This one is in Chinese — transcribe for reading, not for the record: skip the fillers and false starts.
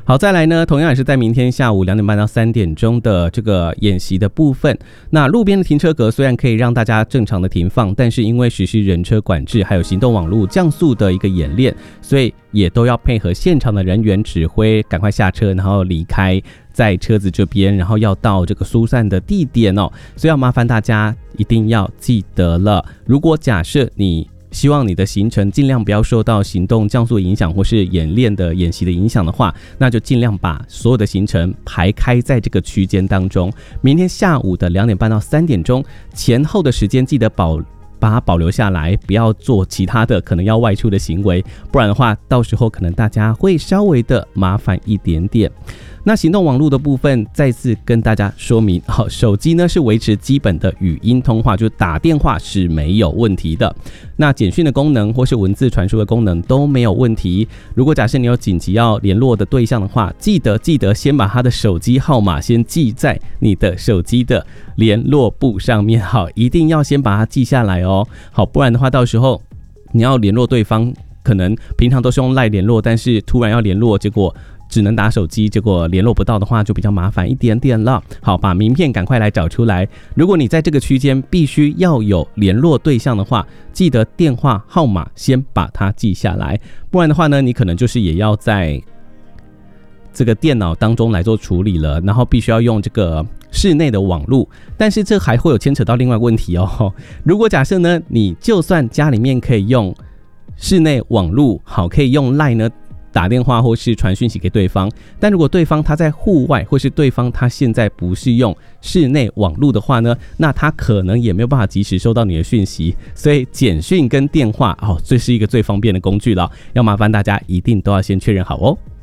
好，再来呢，同样也是在明天下午2点半到3点钟的这个演习的部分。那路边的停车格虽然可以让大家正常的停放，但是因为实施人车管制，还有行动网路降速的一个演练，所以也都要配合现场的人员指挥，赶快下车，然后离开在车子这边，然后要到这个疏散的地点哦。所以要麻烦大家一定要记得了，如果假设你希望你的行程尽量不要受到行动降速影响或是演练的演习的影响的话，那就尽量把所有的行程排开在这个区间当中。明天下午的2点半到3点钟前后的时间，记得把它保留下来，不要做其他的可能要外出的行为，不然的话到时候可能大家会稍微的麻烦一点点。那行动网络的部分再次跟大家说明，手机呢是维持基本的语音通话，就打电话是没有问题的。那简讯的功能或是文字传输的功能都没有问题。如果假设你有紧急要联络的对象的话，记得先把他的手机号码先记在你的手机的联络簿上面，好，一定要先把它记下来哦。好，不然的话到时候你要联络对方，可能平常都是用 LINE 联络，但是突然要联络，结果只能打手机，结果联络不到的话就比较麻烦一点点了。好，把名片赶快来找出来。如果你在这个区间必须要有联络对象的话，记得电话号码先把它记下来，不然的话呢，你可能就是也要在这个电脑当中来做处理了，然后必须要用这个室内的网路，但是这还会有牵扯到另外问题哦。如果假设呢，你就算家里面可以用室内网路，好，可以用 LINE 呢打电话或是传讯息给对方，但如果对方他在户外，或是对方他现在不是用室内网路的话呢，那他可能也没有办法及时收到你的讯息，所以简讯跟电话这是一个最方便的工具了，要麻烦大家一定都要先确认好哦。